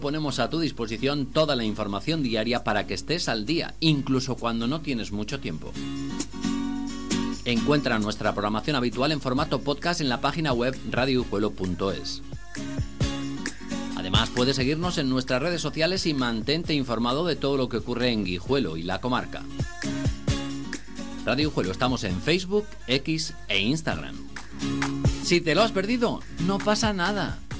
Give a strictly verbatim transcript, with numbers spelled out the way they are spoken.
Ponemos a tu disposición toda la información diaria para que estés al día, incluso cuando no tienes mucho tiempo. Encuentra nuestra programación habitual en formato podcast en la página web radio guijuelo punto es. Además, puedes seguirnos en nuestras redes sociales y mantente informado de todo lo que ocurre en Guijuelo y la comarca. Radio Guijuelo, estamos en Facebook, X e Instagram. Si te lo has perdido, no pasa nada.